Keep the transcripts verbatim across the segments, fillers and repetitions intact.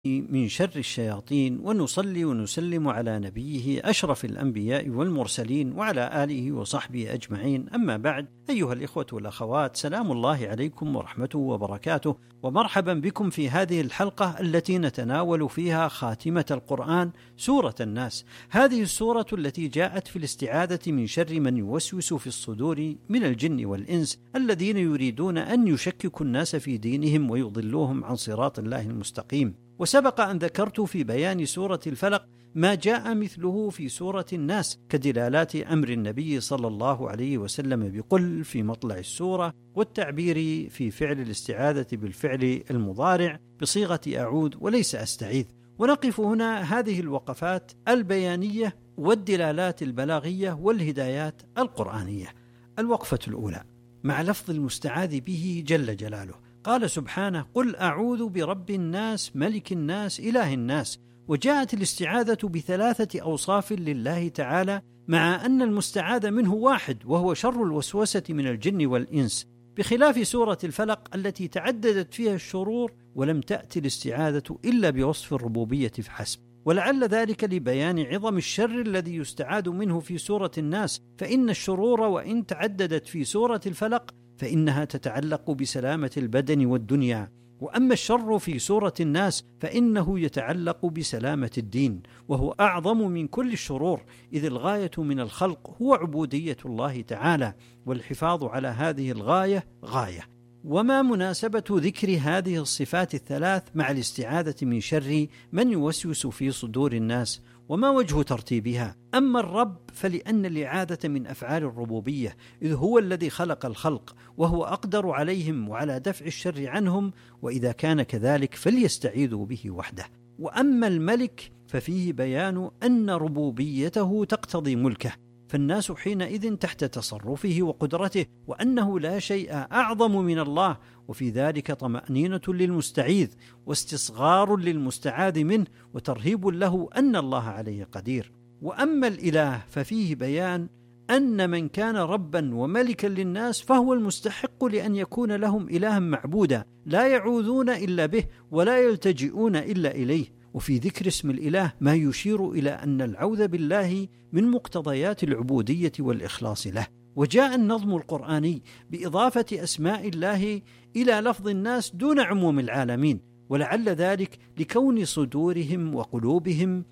من شر الشياطين، ونصلي ونسلم على نبيه أشرف الأنبياء والمرسلين وعلى آله وصحبه أجمعين. أما بعد، أيها الإخوة والأخوات، سلام الله عليكم ورحمته وبركاته، ومرحبا بكم في هذه الحلقة التي نتناول فيها خاتمة القرآن، سورة الناس. هذه السورة التي جاءت في الاستعاذة من شر من يوسوس في الصدور من الجن والإنس الذين يريدون أن يشككوا الناس في دينهم ويضلوهم عن صراط الله المستقيم. وسبق أن ذكرت في بيان سورة الفلق ما جاء مثله في سورة الناس كدلالات أمر النبي صلى الله عليه وسلم بقل في مطلع السورة، والتعبير في فعل الاستعاذة بالفعل المضارع بصيغة أعوذ وليس أستعيذ. ونقف هنا هذه الوقفات البيانية والدلالات البلاغية والهدايات القرآنية. الوقفة الأولى مع لفظ المستعاذ به جل جلاله. قال سبحانه: قل أعوذ برب الناس ملك الناس إله الناس. وجاءت الاستعاذة بثلاثة أوصاف لله تعالى، مع أن المستعاذ منه واحد وهو شر الوسوسة من الجن والإنس، بخلاف سورة الفلق التي تعددت فيها الشرور ولم تأتي الاستعاذة إلا بوصف الربوبية فحسب. ولعل ذلك لبيان عظم الشر الذي يستعاذ منه في سورة الناس، فإن الشرور وإن تعددت في سورة الفلق فإنها تتعلق بسلامة البدن والدنيا، وأما الشر في سورة الناس فإنه يتعلق بسلامة الدين، وهو أعظم من كل الشرور، إذ الغاية من الخلق هو عبودية الله تعالى، والحفاظ على هذه الغاية غاية. وما مناسبة ذكر هذه الصفات الثلاث مع الاستعاذة من شر من يوسوس في صدور الناس؟ وما وجه ترتيبها؟ أما الرب فلأن الإعاذة من أفعال الربوبية، إذ هو الذي خلق الخلق وهو أقدر عليهم وعلى دفع الشر عنهم، وإذا كان كذلك فليستعيذوا به وحده. وأما الملك ففيه بيان أن ربوبيته تقتضي ملكه، فالناس حينئذ تحت تصرفه وقدرته، وأنه لا شيء أعظم من الله، وفي ذلك طمأنينة للمستعيذ واستصغار للمستعاذ منه وترهيب له أن الله عليه قدير. وأما الإله ففيه بيان أن من كان ربا وملكا للناس فهو المستحق لأن يكون لهم إلها معبودا لا يعوذون إلا به ولا يلتجئون إلا إليه. وفي ذكر اسم الإله ما يشير إلى أن العوذ بالله من مقتضيات العبودية والإخلاص له. وجاء النظم القرآني بإضافة أسماء الله إلى لفظ الناس دون عموم العالمين، ولعل ذلك لكون صدورهم وقلوبهم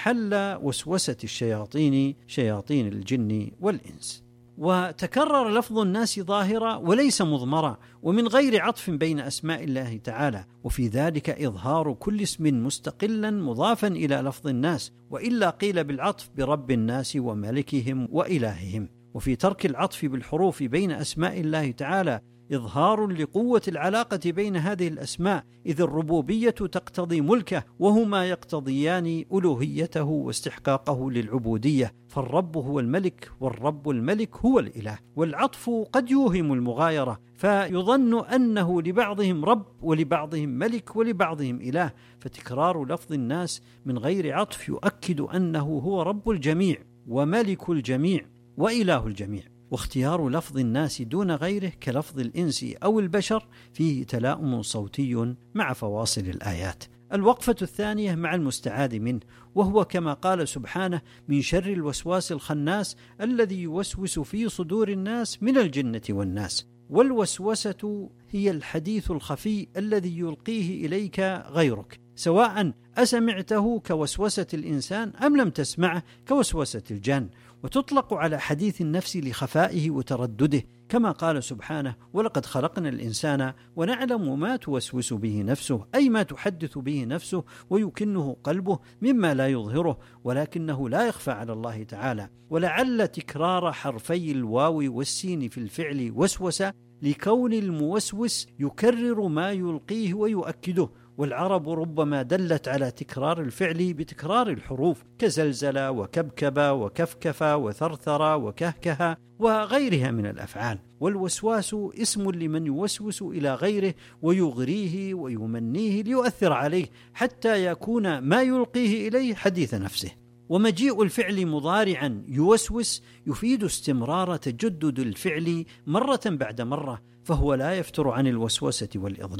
محل وسوسة الشياطين، شياطين الجن والإنس. وتكرر لفظ الناس ظاهرا وليس مضمرا، ومن غير عطف بين أسماء الله تعالى، وفي ذلك إظهار كل اسم مستقلا مضافا إلى لفظ الناس، وإلا قيل بالعطف برب الناس وملكهم وإلههم. وفي ترك العطف بالحروف بين أسماء الله تعالى إظهار لقوة العلاقة بين هذه الأسماء، إذ الربوبية تقتضي ملكه، وهما يقتضيان ألوهيته واستحقاقه للعبودية، فالرب هو الملك والرب الملك هو الإله. والعطف قد يوهم المغايرة، فيظن أنه لبعضهم رب ولبعضهم ملك ولبعضهم إله، فتكرار لفظ الناس من غير عطف يؤكد أنه هو رب الجميع وملك الجميع وإله الجميع. واختيار لفظ الناس دون غيره كلفظ الإنس أو البشر فيه تلاؤم صوتي مع فواصل الآيات. الوقفة الثانية مع المستعاذ منه، وهو كما قال سبحانه: من شر الوسواس الخناس الذي يوسوس في صدور الناس من الجنة والناس. والوسوسة هي الحديث الخفي الذي يلقيه إليك غيرك، سواء أسمعته كوسوسة الإنسان أم لم تسمعه كوسوسة الجان، وتطلق على حديث النفس لخفائه وتردده، كما قال سبحانه: ولقد خلقنا الإنسان ونعلم ما توسوس به نفسه، أي ما تحدث به نفسه ويكنه قلبه مما لا يظهره، ولكنه لا يخفى على الله تعالى. ولعل تكرار حرفي الواو والسين في الفعل وسوسة لكون الموسوس يكرر ما يلقيه ويؤكده، والعرب ربما دلت على تكرار الفعل بتكرار الحروف كزلزل وكبكب وكفكف وثرثر وكهكه وغيرها من الأفعال. والوسواس اسم لمن يوسوس إلى غيره ويغريه ويمنيه ليؤثر عليه حتى يكون ما يلقيه إليه حديث نفسه. ومجيء الفعل مضارعا يوسوس يفيد استمرار تجدد الفعل مرة بعد مرة، فهو لا يفتر عن الوسوسة والإضلال.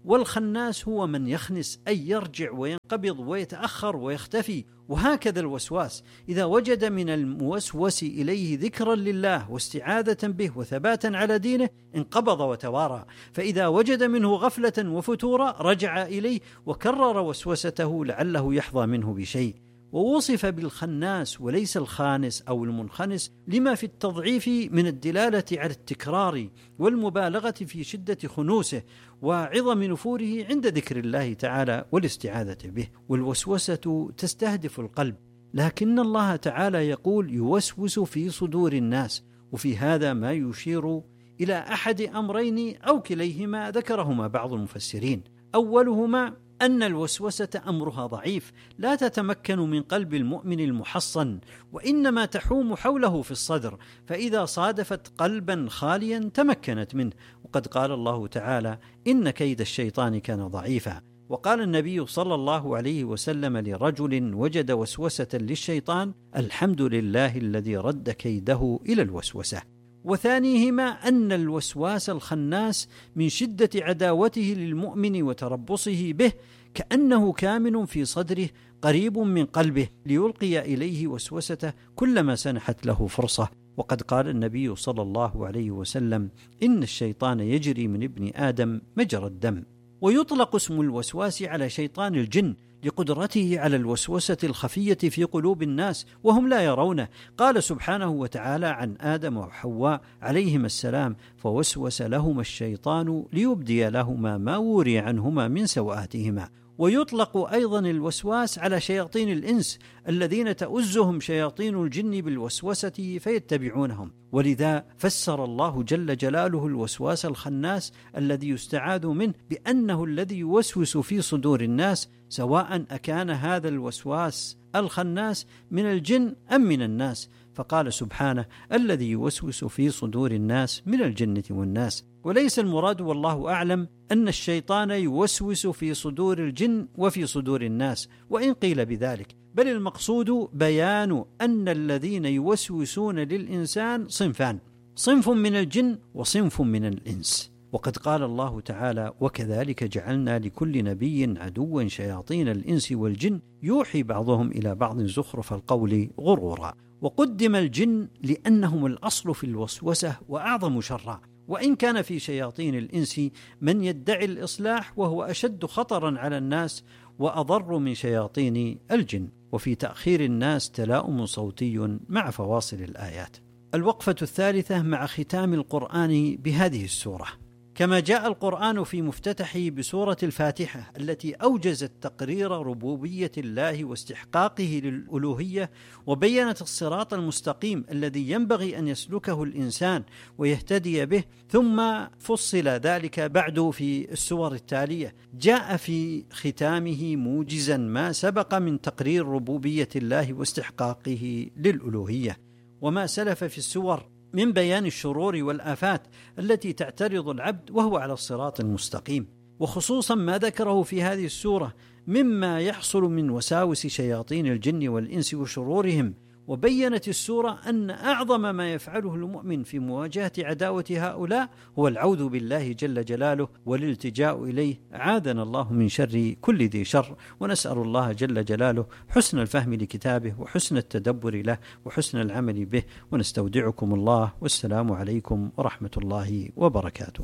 والخناس هو من يخنس، أي يرجع وينقبض ويتأخر ويختفي. وهكذا الوسواس إذا وجد من الموسوس إليه ذكرا لله واستعاذة به وثباتا على دينه انقبض وتوارى، فإذا وجد منه غفلة وفتورا رجع إليه وكرر وسوسته لعله يحظى منه بشيء. ووصف بالخناس وليس الخانس أو المنخنس لما في التضعيف من الدلالة على التكرار والمبالغة في شدة خنوسه وعظم نفوره عند ذكر الله تعالى والاستعاذة به. والوسوسة تستهدف القلب، لكن الله تعالى يقول يوسوس في صدور الناس، وفي هذا ما يشير إلى أحد أمرين أو كليهما ذكرهما بعض المفسرين. أولهما أن الوسوسة أمرها ضعيف لا تتمكن من قلب المؤمن المحصن، وإنما تحوم حوله في الصدر، فإذا صادفت قلبا خاليا تمكنت منه. وقد قال الله تعالى إن كيد الشيطان كان ضعيفا. وقال النبي صلى الله عليه وسلم لرجل وجد وسوسة للشيطان الحمد لله الذي رد كيده إلى الوسوسة. وثانيهما أن الوسواس الخناس من شدة عداوته للمؤمن وتربصه به كأنه كامن في صدره قريب من قلبه ليلقي إليه وسوسته كلما سنحت له فرصة. وقد قال النبي صلى الله عليه وسلم إن الشيطان يجري من ابن آدم مجرى الدم. ويطلق اسم الوسواس على شيطان الجن لقدرته على الوسوسة الخفية في قلوب الناس وهم لا يرونه. قال سبحانه وتعالى عن آدم وحواء عليهما السلام فوسوس لهما الشيطان ليبدي لهما ما وري عنهما من سوآتهما. ويطلق أيضا الوسواس على شياطين الإنس الذين تؤزهم شياطين الجن بالوسوسة فيتبعونهم. ولذا فسر الله جل جلاله الوسواس الخناس الذي يستعاذ منه بأنه الذي يوسوس في صدور الناس، سواء أكان هذا الوسواس الخناس من الجن أم من الناس. فقال سبحانه الذي يوسوس في صدور الناس من الجنة والناس. وليس المراد والله أعلم أن الشيطان يوسوس في صدور الجن وفي صدور الناس، وإن قيل بذلك، بل المقصود بيان أن الذين يوسوسون للإنسان صنفان، صنف من الجن وصنف من الإنس. وقد قال الله تعالى وكذلك جعلنا لكل نبي عدوا شياطين الإنس والجن يوحي بعضهم إلى بعض زخرف القول غرورا. وقدم الجن لأنهم الأصل في الوسوسة وأعظم شرا، وإن كان في شياطين الإنس من يدعي الإصلاح وهو أشد خطرا على الناس وأضر من شياطين الجن. وفي تأخير الناس تلاؤم صوتي مع فواصل الآيات. الوقفة الثالثة مع ختام القرآن بهذه السورة. كما جاء القرآن في مفتتحه بسورة الفاتحة التي أوجزت تقرير ربوبية الله واستحقاقه للألوهية، وبينت الصراط المستقيم الذي ينبغي أن يسلكه الإنسان ويهتدي به، ثم فصل ذلك بعد في السور التالية، جاء في ختامه موجزا ما سبق من تقرير ربوبية الله واستحقاقه للألوهية وما سلف في السور من بيان الشرور والآفات التي تعترض العبد وهو على الصراط المستقيم، وخصوصا ما ذكره في هذه السورة مما يحصل من وساوس شياطين الجن والإنس وشرورهم. وبينت السورة أن أعظم ما يفعله المؤمن في مواجهة عداوة هؤلاء هو العوذ بالله جل جلاله والالتجاء إليه، عاذنا الله من شر كل ذي شر. ونسأل الله جل جلاله حسن الفهم لكتابه وحسن التدبر له وحسن العمل به. ونستودعكم الله، والسلام عليكم ورحمة الله وبركاته.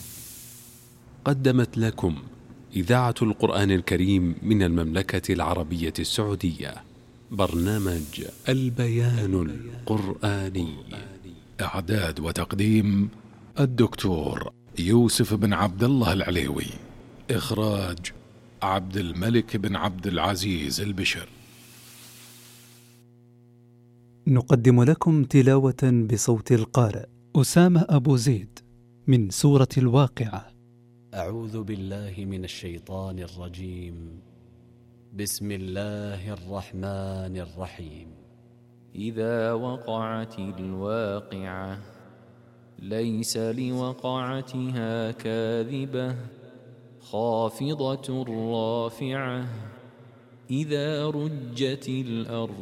قدمت لكم إذاعة القرآن الكريم من المملكة العربية السعودية برنامج البيان القرآني. إعداد وتقديم الدكتور يوسف بن عبد الله العليوي. إخراج عبد الملك بن عبد العزيز البشر. نقدم لكم تلاوة بصوت القارئ أسامة أبو زيد من سورة الواقعة. أعوذ بالله من الشيطان الرجيم. بسم الله الرحمن الرحيم. إذا وقعت الواقعة ليس لوقعتها كاذبة خافضة رافعة إذا رجت الأرض